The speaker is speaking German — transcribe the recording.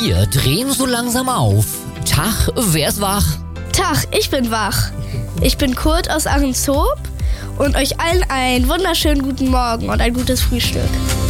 Wir drehen so langsam auf. Tag, wer ist wach? Tag, ich bin wach. Ich bin Kurt aus Ahrenshoop und euch allen einen wunderschönen guten Morgen und ein gutes Frühstück.